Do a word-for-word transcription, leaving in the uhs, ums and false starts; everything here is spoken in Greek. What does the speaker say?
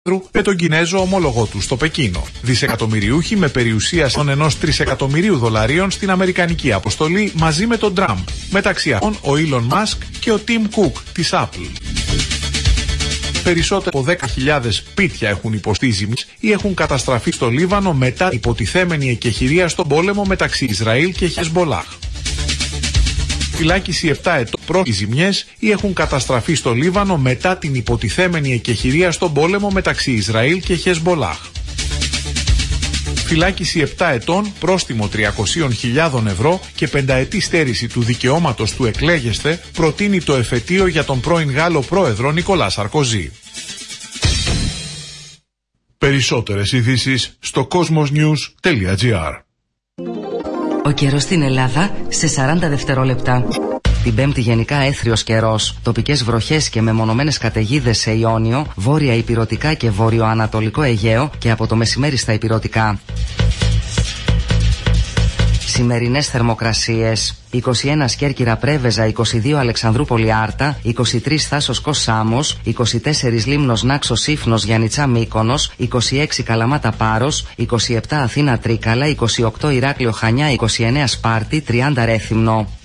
με τον Κινέζο ομόλογό του στο Πεκίνο. Δισεκατομμυριούχοι με περιουσία στον ενός τρισεκατομμυρίου δολαρίων στην αμερικανική αποστολή μαζί με τον Τραμπ. Μεταξύ αυτών ο Elon Musk και ο Tim Cook της Apple. Περισσότερο από δέκα χιλιάδες σπίτια έχουν υποστεί ζημίες ή έχουν καταστραφεί στο Λίβανο μετά υποτιθέμενη εκεχηρία στον πόλεμο μεταξύ Ισραήλ και Χεσμπολάχ. Φυλάκιση επτά ετών προ οι ζημιές ή έχουν καταστραφεί στο Λίβανο μετά την υποτιθέμενη εκεχηρία στον πόλεμο μεταξύ Ισραήλ και Χεσμπολάχ. Φυλάκιση επτά ετών, πρόστιμο τριακόσιες χιλιάδες ευρώ και πενταετή στέρηση του δικαιώματος του εκλέγεστε προτείνει το εφετείο για τον πρώην Γάλλο πρόεδρο Νικολά Σαρκοζή. Περισσότερες ειδήσεις στο κόσμος-νιους τελεία τζι άρ. Ο καιρός στην Ελλάδα σε σαράντα δευτερόλεπτα. Την Πέμπτη γενικά έθριος καιρός, τοπικές βροχές και μεμονωμένες καταιγίδες σε Ιόνιο, βόρεια ηπειρωτικά και βορειοανατολικό Αιγαίο και από το μεσημέρι στα ηπειρωτικά. Σημερινές θερμοκρασίες: είκοσι ένα Κέρκυρα Πρέβεζα, είκοσι δύο Αλεξανδρούπολη Άρτα, είκοσι τρία Θάσος Κος Σάμος, είκοσι τέσσερα Λίμνος Νάξος Σύφνος Γιαννιτσά Μύκονος, είκοσι έξι Καλαμάτα Πάρος, είκοσι επτά Αθήνα Τρίκαλα, είκοσι οκτώ Ηράκλειο Χανιά, είκοσι εννέα Σπάρτη, τριάντα Ρέθυμνο.